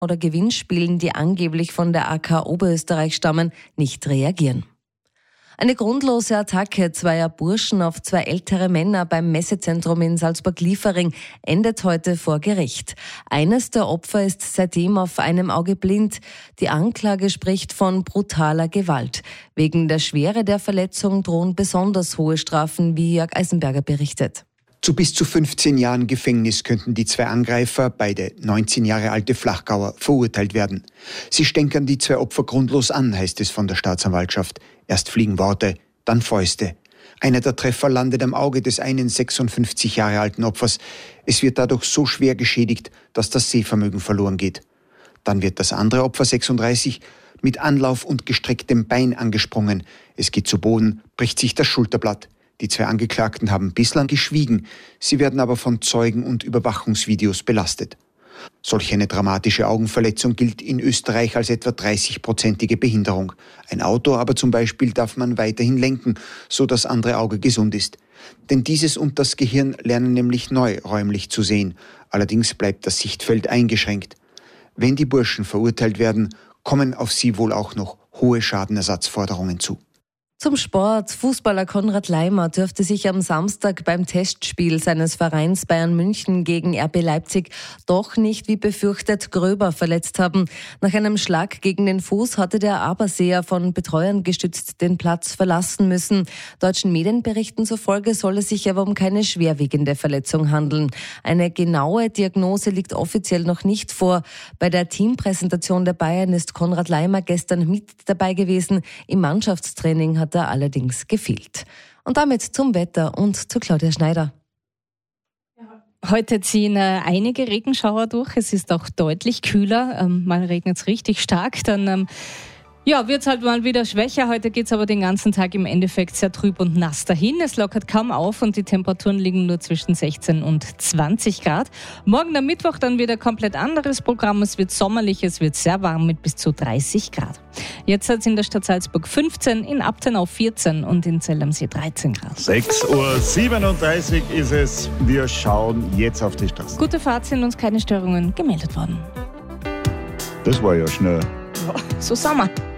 oder Gewinnspielen, die angeblich von der AK Oberösterreich stammen, nicht reagieren. Eine grundlose Attacke zweier Burschen auf zwei ältere Männer beim Messezentrum in Salzburg-Liefering endet heute vor Gericht. Eines der Opfer ist seitdem auf einem Auge blind. Die Anklage spricht von brutaler Gewalt. Wegen der Schwere der Verletzung drohen besonders hohe Strafen, wie Jörg Eisenberger berichtet. Zu bis zu 15 Jahren Gefängnis könnten die zwei Angreifer, beide 19 Jahre alte Flachgauer, verurteilt werden. Sie stänkern die zwei Opfer grundlos an, heißt es von der Staatsanwaltschaft. Erst fliegen Worte, dann Fäuste. Einer der Treffer landet am Auge des einen 56 Jahre alten Opfers. Es wird dadurch so schwer geschädigt, dass das Sehvermögen verloren geht. Dann wird das andere Opfer 36 mit Anlauf und gestrecktem Bein angesprungen. Es geht zu Boden, bricht sich das Schulterblatt. Die zwei Angeklagten haben bislang geschwiegen. Sie werden aber von Zeugen und Überwachungsvideos belastet. Solch eine dramatische Augenverletzung gilt in Österreich als etwa 30-prozentige Behinderung. Ein Auto aber zum Beispiel darf man weiterhin lenken, so das andere Auge gesund ist. Denn dieses und das Gehirn lernen nämlich neu räumlich zu sehen. Allerdings bleibt das Sichtfeld eingeschränkt. Wenn die Burschen verurteilt werden, kommen auf sie wohl auch noch hohe Schadenersatzforderungen zu. Zum Sport. Fußballer Konrad Laimer dürfte sich am Samstag beim Testspiel seines Vereins Bayern München gegen RB Leipzig doch nicht, wie befürchtet, gröber verletzt haben. Nach einem Schlag gegen den Fuß hatte der Aberseer von Betreuern gestützt den Platz verlassen müssen. Deutschen Medienberichten zufolge soll es sich aber um keine schwerwiegende Verletzung handeln. Eine genaue Diagnose liegt offiziell noch nicht vor. Bei der Teampräsentation der Bayern ist Konrad Laimer gestern mit dabei gewesen. Im Mannschaftstraining hat er allerdings gefehlt. Und damit zum Wetter und zu Claudia Schneider. Heute ziehen einige Regenschauer durch. Es ist auch deutlich kühler. Mal regnet es richtig stark. Dann wird es halt mal wieder schwächer. Heute geht es aber den ganzen Tag im Endeffekt sehr trüb und nass dahin. Es lockert kaum auf und die Temperaturen liegen nur zwischen 16 und 20 Grad. Morgen am Mittwoch dann wieder komplett anderes Programm. Es wird sommerlich, es wird sehr warm mit bis zu 30 Grad. Jetzt hat es in der Stadt Salzburg 15, in Abtenau 14 und in Zell am See 13 Grad. 6:37 Uhr ist es. Wir schauen jetzt auf die Straße. Gute Fahrt, sind uns keine Störungen gemeldet worden. Das war ja schnell. Ja, so Sommer.